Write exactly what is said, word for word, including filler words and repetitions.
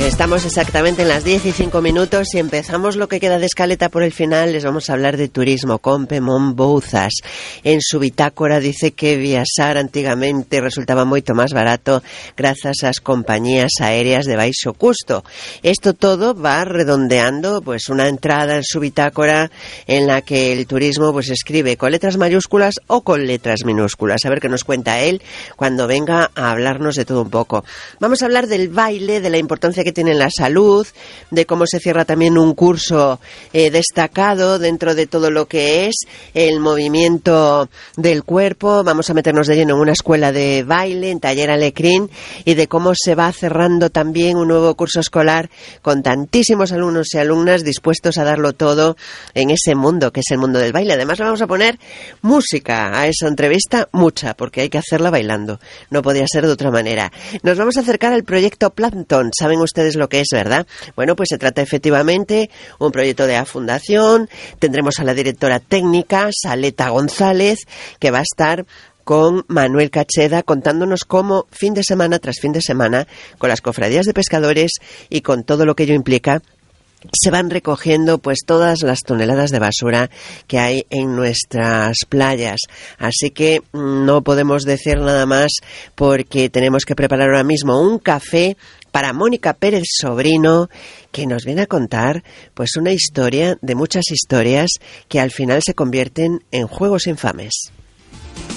Estamos exactamente en las diez y cinco minutos y empezamos lo que queda de escaleta por el final. Les vamos a hablar de turismo con Pemón Bouzas. En su bitácora dice que viajar antiguamente resultaba moito más barato gracias a las compañías aéreas de baixo custo. Esto todo va redondeando pues una entrada en su bitácora en la que el turismo pues escribe con letras mayúsculas o con letras minúsculas. A ver qué nos cuenta él cuando venga a hablarnos de todo un poco. Vamos a hablar del baile, de la importancia que tiene en la salud, de cómo se cierra también un curso eh, destacado dentro de todo lo que es el movimiento del cuerpo. Vamos a meternos de lleno en una escuela de baile, en Taller Alecrín, y de cómo se va cerrando también un nuevo curso escolar con tantísimos alumnos y alumnas dispuestos a darlo todo en ese mundo que es el mundo del baile. Además, le vamos a poner música a esa entrevista, mucha, porque hay que hacerla bailando. No podía ser de otra manera. Nos vamos a acercar al proyecto Plankton. Saben ustedes lo que es, ¿verdad? Bueno, pues se trata efectivamente un proyecto de la Fundación. Tendremos a la directora técnica, Saleta González, que va a estar con Manuel Cacheda contándonos cómo fin de semana tras fin de semana, con las cofradías de pescadores y con todo lo que ello implica, se van recogiendo pues todas las toneladas de basura que hay en nuestras playas. Así que no podemos decir nada más porque tenemos que preparar ahora mismo un café para Mónica Pérez Sobrino, que nos viene a contar pues una historia de muchas historias que al final se convierten en juegos infames.